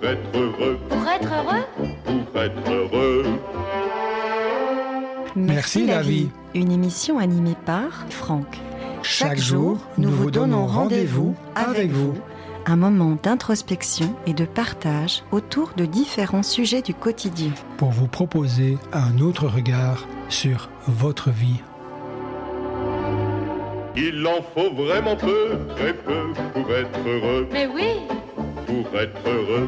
être heureux. Pour être heureux. Pour être heureux. Merci la vie. Une émission animée par Franck. Chaque jour, nous vous donnons rendez-vous avec vous. Un moment d'introspection et de partage autour de différents sujets du quotidien. Pour vous proposer un autre regard sur votre vie. Il en faut vraiment peu, très peu, pour être heureux. Mais oui. Pour être heureux.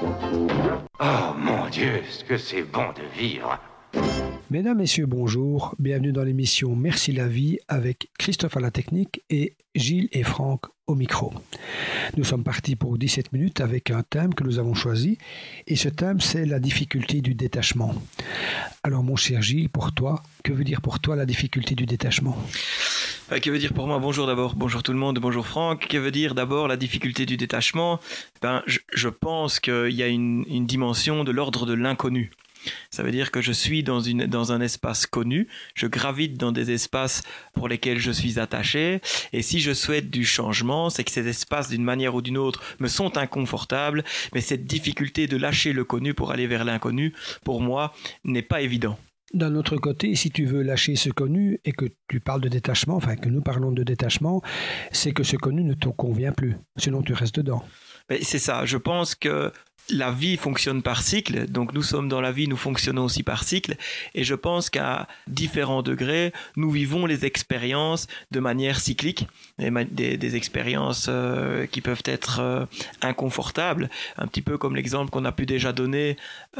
Oh mon Dieu, ce que c'est bon de vivre! Mesdames, Messieurs, bonjour. Bienvenue dans l'émission Merci la vie avec Christophe à la technique et Gilles et Franck au micro. Nous sommes partis pour 17 minutes avec un thème que nous avons choisi et ce thème c'est la difficulté du détachement. Alors mon cher Gilles, pour toi, que veut dire pour toi la difficulté du détachement ? Que veut dire pour moi, bonjour d'abord, bonjour tout le monde, bonjour Franck. Que veut dire d'abord la difficulté du détachement ? Je pense qu'il y a une dimension de l'ordre de l'inconnu. Ça veut dire que je suis dans un espace connu, je gravite dans des espaces pour lesquels je suis attaché, et si je souhaite du changement, c'est que ces espaces, d'une manière ou d'une autre, me sont inconfortables, mais cette difficulté de lâcher le connu pour aller vers l'inconnu, pour moi, n'est pas évident. D'un autre côté, si tu veux lâcher ce connu et que tu parles de détachement, enfin que nous parlons de détachement, c'est que ce connu ne te convient plus, sinon tu restes dedans. Mais c'est ça, je pense que la vie fonctionne par cycle, donc nous sommes dans la vie, nous fonctionnons aussi par cycle, et je pense qu'à différents degrés, nous vivons les expériences de manière cyclique, des expériences qui peuvent être inconfortables, un petit peu comme l'exemple qu'on a pu déjà donner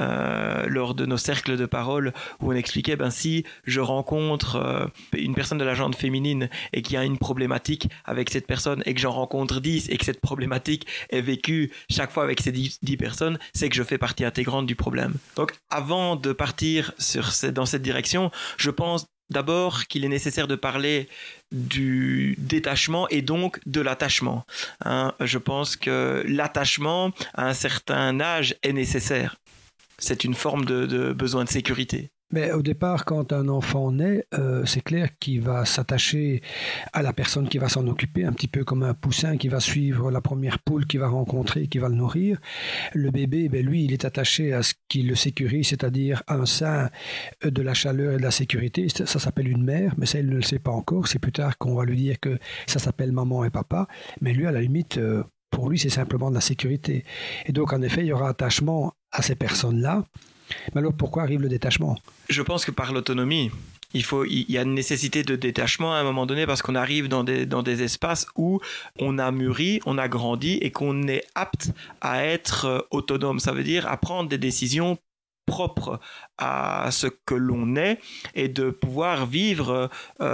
lors de nos cercles de parole, où on expliquait, si je rencontre une personne de la gente féminine et qui a une problématique avec cette personne, et que j'en rencontre 10, et que cette problématique est vécue chaque fois avec ces 10 personnes, c'est que je fais partie intégrante du problème. Donc, avant de partir dans cette direction, je pense d'abord qu'il est nécessaire de parler du détachement et donc de l'attachement. Je pense que l'attachement, à un certain âge, est nécessaire. C'est une forme de besoin de sécurité. Mais au départ, quand un enfant naît, c'est clair qu'il va s'attacher à la personne qui va s'en occuper, un petit peu comme un poussin qui va suivre la première poule qu'il va rencontrer, qui va le nourrir. Le bébé, lui, il est attaché à ce qui le sécurise, c'est-à-dire à un sein de la chaleur et de la sécurité. Ça s'appelle une mère, mais ça, il ne le sait pas encore. C'est plus tard qu'on va lui dire que ça s'appelle maman et papa. Mais lui, à la limite, pour lui, c'est simplement de la sécurité. Et donc, en effet, il y aura attachement à ces personnes-là. Mais alors, pourquoi arrive le détachement ? Je pense que par l'autonomie. Il y a une nécessité de détachement à un moment donné parce qu'on arrive dans des espaces où on a mûri, on a grandi et qu'on est apte à être autonome. Ça veut dire à prendre des décisions propres à ce que l'on est et de pouvoir vivre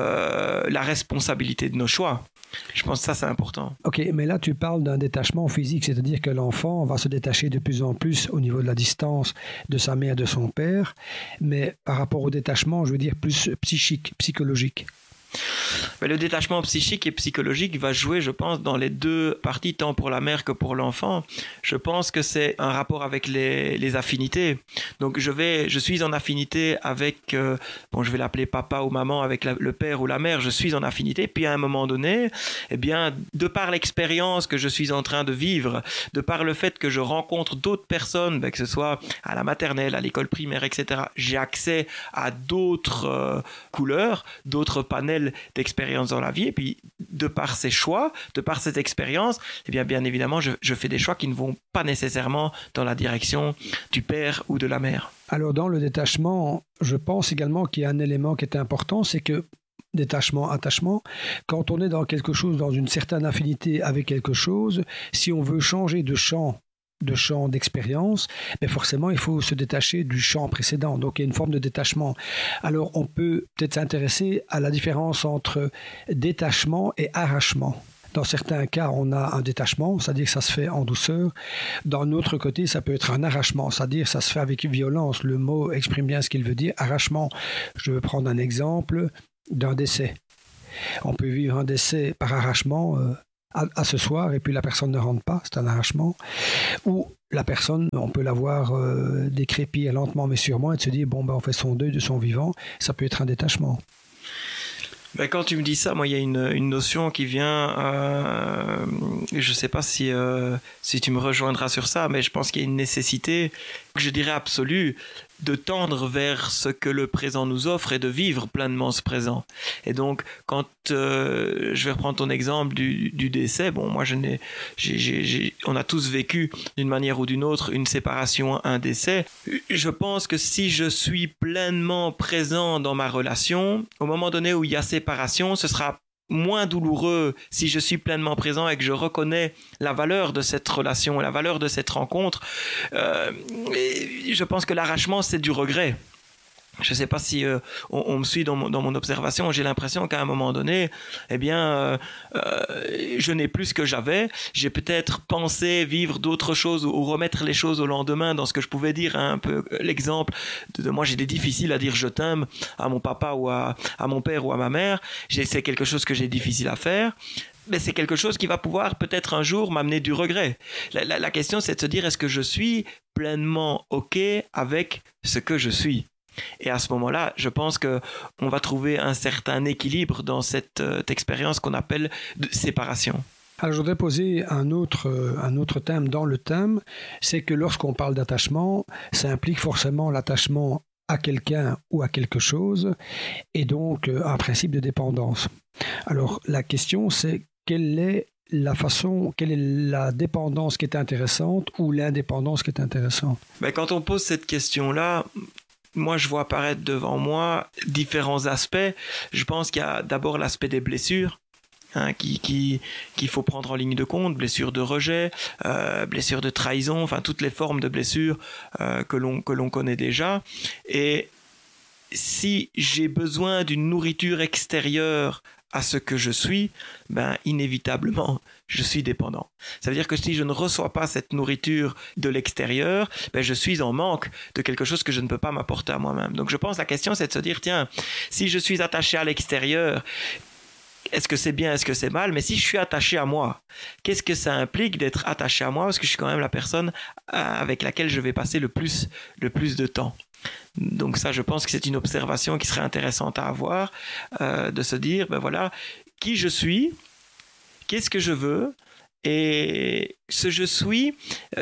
la responsabilité de nos choix. Je pense que ça, c'est important. Ok, mais là, tu parles d'un détachement physique, c'est-à-dire que l'enfant va se détacher de plus en plus au niveau de la distance de sa mère, de son père, mais par rapport au détachement, je veux dire plus psychique, psychologique. Mais le détachement psychique et psychologique va jouer, je pense, dans les deux parties, tant pour la mère que pour l'enfant. Je pense que c'est un rapport avec les affinités. Donc je suis en affinité avec, je vais l'appeler papa ou maman, avec le père ou la mère, je suis en affinité. Puis à un moment donné, de par l'expérience que je suis en train de vivre, de par le fait que je rencontre d'autres personnes, que ce soit à la maternelle, à l'école primaire, etc., j'ai accès à d'autres couleurs, d'autres panels d'expérience dans la vie, et puis de par ces choix, de par cette expérience, bien évidemment je fais des choix qui ne vont pas nécessairement dans la direction du père ou de la mère. Alors dans le détachement, je pense également qu'il y a un élément qui est important, c'est que détachement, attachement, quand on est dans quelque chose, dans une certaine affinité avec quelque chose, si on veut changer de champ d'expérience, mais forcément il faut se détacher du champ précédent, donc il y a une forme de détachement. Alors on peut peut-être s'intéresser à la différence entre détachement et arrachement. Dans certains cas, on a un détachement, c'est-à-dire que ça se fait en douceur. D'un autre côté, ça peut être un arrachement, c'est-à-dire que ça se fait avec violence. Le mot exprime bien ce qu'il veut dire. Arrachement, je vais prendre un exemple d'un décès. On peut vivre un décès par arrachement à ce soir, et puis la personne ne rentre pas, c'est un arrachement. Ou la personne, on peut la voir décrépir lentement mais sûrement et de se dire, on fait son deuil de son vivant, ça peut être un détachement. Ben, quand tu me dis ça, moi, il y a une notion qui vient. Je ne sais pas si tu me rejoindras sur ça, mais je pense qu'il y a une nécessité, je dirais absolue, de tendre vers ce que le présent nous offre et de vivre pleinement ce présent. Et donc, quand je vais reprendre ton exemple du décès, bon, moi, on a tous vécu d'une manière ou d'une autre une séparation, un décès. Je pense que si je suis pleinement présent dans ma relation, au moment donné où il y a séparation, ce sera moins douloureux si je suis pleinement présent et que je reconnais la valeur de cette relation, la valeur de cette rencontre. Et je pense que l'arrachement, c'est du regret. Je ne sais pas si on me suit dans mon observation. J'ai l'impression qu'à un moment donné, je n'ai plus ce que j'avais. J'ai peut-être pensé vivre d'autres choses ou remettre les choses au lendemain dans ce que je pouvais dire. Un peu l'exemple de moi, j'ai des difficiles à dire je t'aime à mon papa ou à mon père ou à ma mère. C'est quelque chose que j'ai difficile à faire. Mais c'est quelque chose qui va pouvoir peut-être un jour m'amener du regret. La question, c'est de se dire, est-ce que je suis pleinement OK avec ce que je suis ? Et à ce moment-là, je pense qu'on va trouver un certain équilibre dans cette expérience qu'on appelle de séparation. Alors, je voudrais poser un autre thème dans le thème, c'est que lorsqu'on parle d'attachement, ça implique forcément l'attachement à quelqu'un ou à quelque chose, et donc un principe de dépendance. Alors, la question, c'est quelle est la dépendance qui est intéressante ou l'indépendance qui est intéressante ? Ben, quand on pose cette question-là, moi, je vois apparaître devant moi différents aspects. Je pense qu'il y a d'abord l'aspect des blessures, qu'il faut prendre en ligne de compte, blessures de rejet, blessures de trahison, enfin toutes les formes de blessures que l'on connaît déjà. Et si j'ai besoin d'une nourriture extérieure à ce que je suis, ben inévitablement, je suis dépendant. Ça veut dire que si je ne reçois pas cette nourriture de l'extérieur, ben je suis en manque de quelque chose que je ne peux pas m'apporter à moi-même. Donc je pense que la question, c'est de se dire, tiens, si je suis attaché à l'extérieur, est-ce que c'est bien, est-ce que c'est mal ? Mais si je suis attaché à moi, qu'est-ce que ça implique d'être attaché à moi ? Parce que je suis quand même la personne avec laquelle je vais passer le plus de temps. Donc ça, je pense que c'est une observation qui serait intéressante à avoir, de se dire, ben voilà, qui je suis, qu'est-ce que je veux, et ce je suis,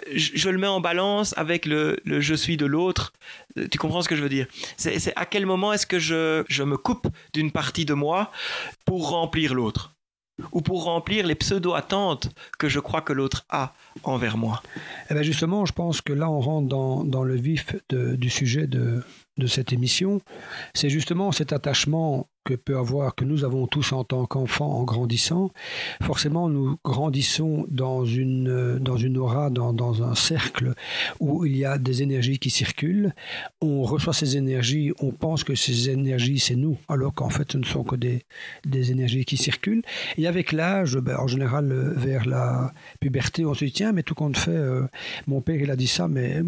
je le mets en balance avec le je suis de l'autre. Tu comprends ce que je veux dire ? C'est à quel moment est-ce que je me coupe d'une partie de moi pour remplir l'autre ? Ou pour remplir les pseudo-attentes que je crois que l'autre a envers moi. Eh bien justement, je pense que là, on rentre dans le vif du sujet de cette émission. C'est justement cet attachement que nous avons tous en tant qu'enfants en grandissant. Forcément, nous grandissons dans une aura, dans un cercle où il y a des énergies qui circulent. On reçoit ces énergies, on pense que ces énergies, c'est nous, alors qu'en fait, ce ne sont que des énergies qui circulent. Et avec l'âge, en général, vers la puberté, on se dit, tiens, mais tout compte fait, mon père, il a dit ça, mais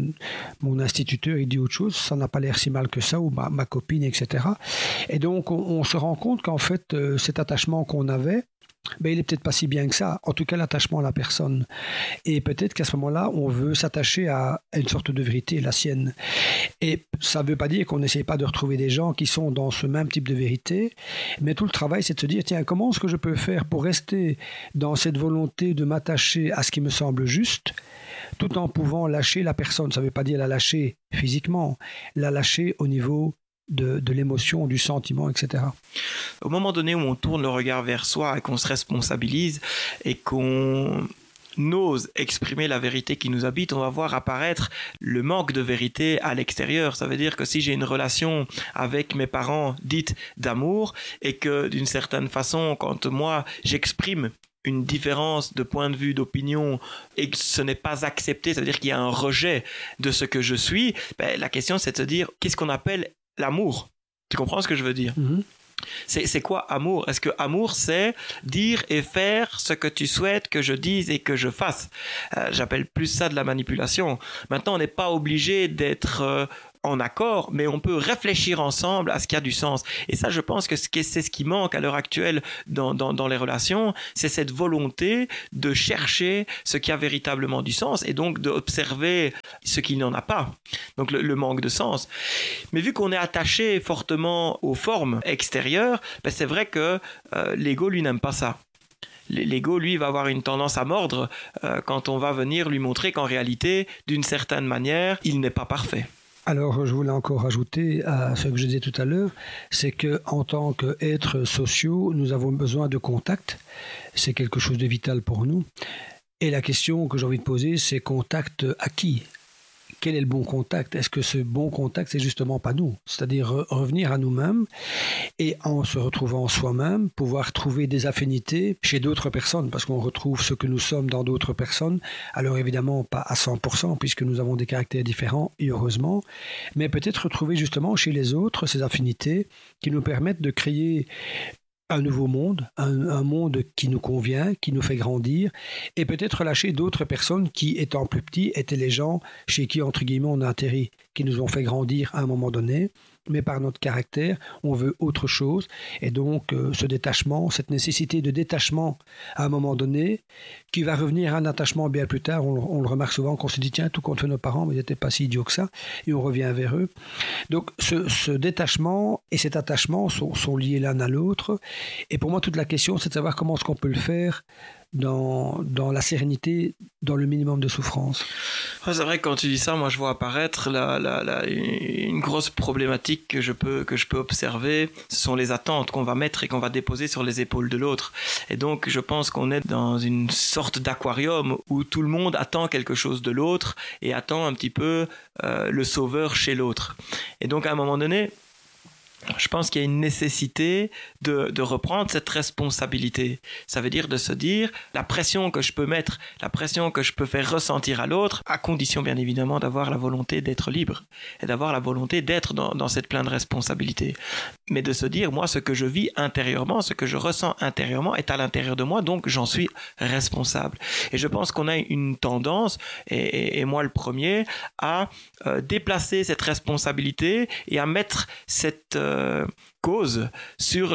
mon instituteur, il dit autre chose, ça n'a pas l'air si mal que ça, ou ma copine, etc. Et donc, on se rend compte qu'en fait, cet attachement qu'on avait, il n'est peut-être pas si bien que ça, en tout cas l'attachement à la personne. Et peut-être qu'à ce moment-là, on veut s'attacher à une sorte de vérité, la sienne. Et ça ne veut pas dire qu'on n'essaye pas de retrouver des gens qui sont dans ce même type de vérité, mais tout le travail, c'est de se dire, tiens, comment est-ce que je peux faire pour rester dans cette volonté de m'attacher à ce qui me semble juste, tout en pouvant lâcher la personne. Ça ne veut pas dire la lâcher physiquement, la lâcher au niveau de l'émotion, du sentiment, etc. Au moment donné où on tourne le regard vers soi et qu'on se responsabilise et qu'on ose exprimer la vérité qui nous habite, on va voir apparaître le manque de vérité à l'extérieur. Ça veut dire que si j'ai une relation avec mes parents dite d'amour et que d'une certaine façon, quand moi j'exprime une différence de point de vue, d'opinion, et que ce n'est pas accepté, ça veut dire qu'il y a un rejet de ce que je suis, la question c'est de se dire, qu'est-ce qu'on appelle l'amour ? Tu comprends ce que je veux dire ? C'est quoi amour ? Est-ce que amour, c'est dire et faire ce que tu souhaites que je dise et que je fasse ? J'appelle plus ça de la manipulation. Maintenant, on n'est pas obligé d'être en accord, mais on peut réfléchir ensemble à ce qui a du sens. Et ça, je pense que c'est ce qui manque à l'heure actuelle dans les relations, c'est cette volonté de chercher ce qui a véritablement du sens et donc d'observer ce qui n'en a pas. Donc le manque de sens. Mais vu qu'on est attaché fortement aux formes extérieures, c'est vrai que l'ego, lui, n'aime pas ça. L'ego, lui, va avoir une tendance à mordre quand on va venir lui montrer qu'en réalité, d'une certaine manière, il n'est pas parfait. Alors, je voulais encore ajouter à ce que je disais tout à l'heure, c'est qu'en tant qu'êtres sociaux, nous avons besoin de contact. C'est quelque chose de vital pour nous. Et la question que j'ai envie de poser, c'est contact à qui ? Quel est le bon contact ? Est-ce que ce bon contact, c'est justement pas nous ? C'est-à-dire revenir à nous-mêmes et en se retrouvant soi-même, pouvoir trouver des affinités chez d'autres personnes, parce qu'on retrouve ce que nous sommes dans d'autres personnes. Alors évidemment, pas à 100%, puisque nous avons des caractères différents, et heureusement, mais peut-être retrouver justement chez les autres ces affinités qui nous permettent de créer un nouveau monde, un monde qui nous convient, qui nous fait grandir, et peut-être lâcher d'autres personnes qui, étant plus petits, étaient les gens chez qui, entre guillemets, on a atterri, qui nous ont fait grandir à un moment donné, mais par notre caractère, on veut autre chose, et donc ce détachement, cette nécessité de détachement à un moment donné, qui va revenir à un attachement bien plus tard, on le remarque souvent, qu'on se dit, tiens, tout compte fait nos parents, mais ils n'étaient pas si idiots que ça, et on revient vers eux. Donc ce détachement et cet attachement sont liés l'un à l'autre, et pour moi, toute la question, c'est de savoir comment est-ce qu'on peut le faire dans la sérénité, dans le minimum de souffrance. C'est vrai que quand tu dis ça, moi je vois apparaître une grosse problématique que je peux observer. Ce sont les attentes qu'on va mettre et qu'on va déposer sur les épaules de l'autre. Et donc je pense qu'on est dans une sorte d'aquarium où tout le monde attend quelque chose de l'autre et attend un petit peu le sauveur chez l'autre. Et donc à un moment donné, je pense qu'il y a une nécessité de reprendre cette responsabilité. Ça veut dire de se dire la pression que je peux mettre, la pression que je peux faire ressentir à l'autre, à condition bien évidemment d'avoir la volonté d'être libre et d'avoir la volonté d'être dans cette pleine responsabilité. Mais de se dire, moi, ce que je vis intérieurement, ce que je ressens intérieurement est à l'intérieur de moi, donc j'en suis responsable. Et je pense qu'on a une tendance, et moi le premier, à déplacer cette responsabilité et à mettre cette cause sur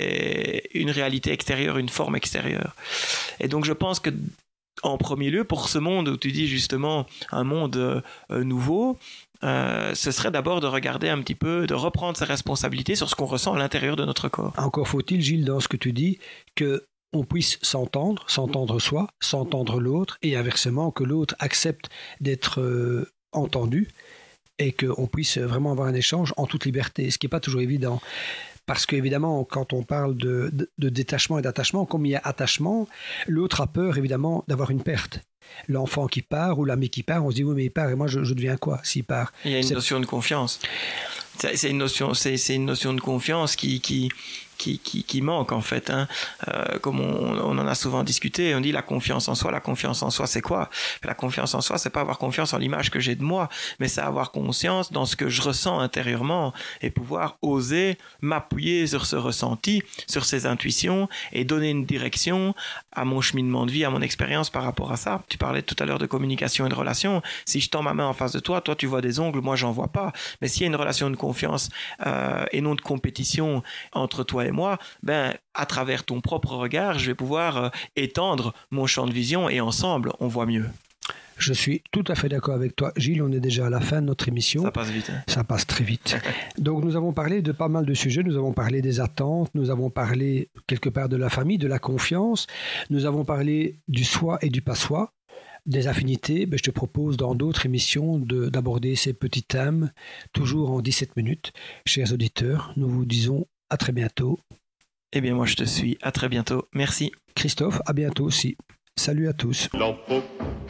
une réalité extérieure, une forme extérieure. Et donc je pense que en premier lieu, pour ce monde où tu dis justement un monde nouveau, ce serait d'abord de regarder un petit peu, de reprendre ses responsabilités sur ce qu'on ressent à l'intérieur de notre corps. Encore faut-il, Gilles, dans ce que tu dis, qu'on puisse s'entendre soi, s'entendre l'autre, et inversement, que l'autre accepte d'être entendu, et qu'on puisse vraiment avoir un échange en toute liberté, ce qui n'est pas toujours évident. Parce qu'évidemment, quand on parle de détachement et d'attachement, comme il y a attachement, l'autre a peur évidemment d'avoir une perte. L'enfant qui part ou l'ami qui part, on se dit oui mais il part et moi je deviens quoi s'il part ? Il y a une notion de confiance. C'est une notion de confiance qui manque en fait, hein. Comme on en a souvent discuté, on dit la confiance en soi c'est quoi ? La confiance en soi, c'est pas avoir confiance en l'image que j'ai de moi, mais c'est avoir conscience dans ce que je ressens intérieurement et pouvoir oser m'appuyer sur ce ressenti, sur ces intuitions et donner une direction à mon cheminement de vie, à mon expérience par rapport à ça. Tu parlais tout à l'heure de communication et de relation. Si je tends ma main en face de toi, toi tu vois des ongles, moi j'en vois pas. Mais s'il y a une relation de confiance et non de compétition entre toi et moi, à travers ton propre regard, je vais pouvoir étendre mon champ de vision et ensemble, on voit mieux. Je suis tout à fait d'accord avec toi. Gilles, on est déjà à la fin de notre émission. Ça passe vite. Hein. Ça passe très vite. Donc nous avons parlé de pas mal de sujets. Nous avons parlé des attentes, nous avons parlé quelque part de la famille, de la confiance. Nous avons parlé du soi et du pas-soi, des affinités. Je te propose dans d'autres émissions d'aborder ces petits thèmes, toujours en 17 minutes. Chers auditeurs, nous vous disons à très bientôt. Eh bien, moi, je te suis. À très bientôt. Merci. Christophe, à bientôt aussi. Salut à tous.